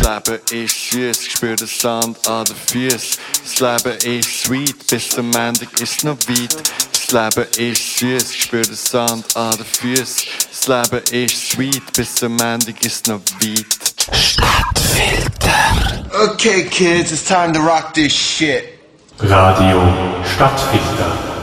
Leben ist süß, ich spür den Sand an den Füßen. Das Leben ist sweet, bis zum Ende ist noch weit. Das Leben ist süß, ich spür den Sand an den Füßen. Das Leben ist sweet, bis zum Ende ist noch weit. Stadtfilter. Okay, kids, it's time to rock this shit. Radio Stadtfilter.